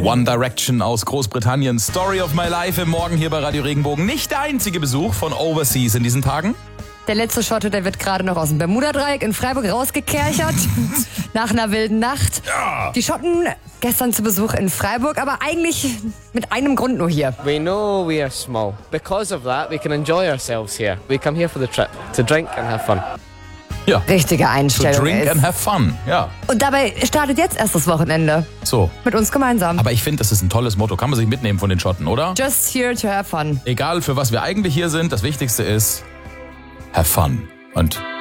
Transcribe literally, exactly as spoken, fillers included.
One Direction aus Großbritannien. Story of my life im Morgen hier bei Radio Regenbogen. Nicht der einzige Besuch von Overseas in diesen Tagen. Der letzte Schotte, der wird gerade noch aus dem Bermuda-Dreieck in Freiburg rausgekerchert. Nach einer wilden Nacht. Ja. Die Schotten gestern zu Besuch in Freiburg, aber eigentlich mit einem Grund nur hier. We know we are small. Because of that, we can enjoy ourselves here. We come here for the trip, to drink and have fun. Ja. Richtige To Einstellung drink ist. and have fun. Ja. Und dabei startet jetzt erst das Wochenende. So. Mit uns gemeinsam. Aber ich finde, das ist ein tolles Motto. Kann man sich mitnehmen von den Schotten, oder? Just here to have fun. Egal, für was wir eigentlich hier sind, das Wichtigste ist have fun. Und